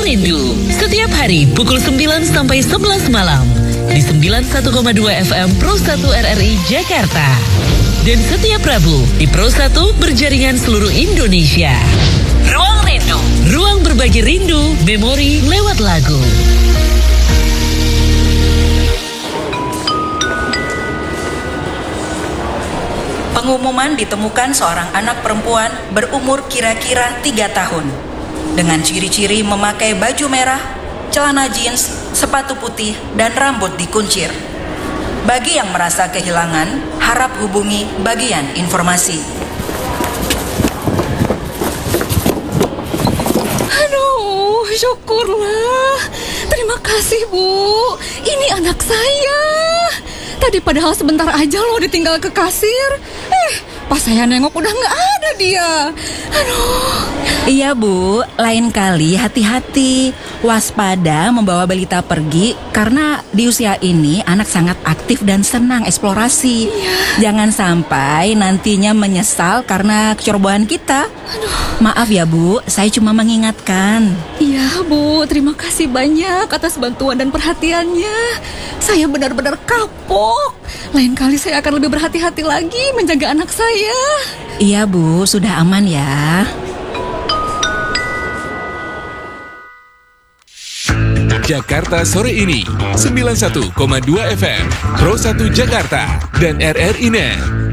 Rindu. Setiap hari pukul 9 sampai 11 malam. Di 91,2 FM Pro 1 RRI Jakarta. Dan setiap Rabu di Pro 1 berjaringan seluruh Indonesia. Ruang Rindu. Ruang berbagi rindu, memori lewat lagu. Pengumuman ditemukan seorang anak perempuan berumur kira-kira 3 tahun. Dengan ciri-ciri memakai baju merah, celana jeans, sepatu putih, dan rambut dikuncir. Bagi yang merasa kehilangan, harap hubungi bagian informasi. Aduh, syukurlah. Terima kasih, Bu. Ini anak saya. Tadi padahal sebentar aja loh ditinggal ke kasir. Pas saya nengok udah nggak ada dia. Aduh. Iya, Bu, lain kali hati-hati. Waspada membawa balita pergi karena di usia ini anak sangat aktif dan senang eksplorasi. Jangan sampai nantinya menyesal karena kecerobohan kita. Maaf ya, Bu, saya cuma mengingatkan. Iya, Bu, terima kasih banyak atas bantuan dan perhatiannya. Saya benar-benar kapok. Lain kali saya akan lebih berhati-hati lagi menjaga anak saya. Iya, Bu, sudah aman ya. Jakarta sore ini 91,2 FM Pro 1 Jakarta dan RRI Net.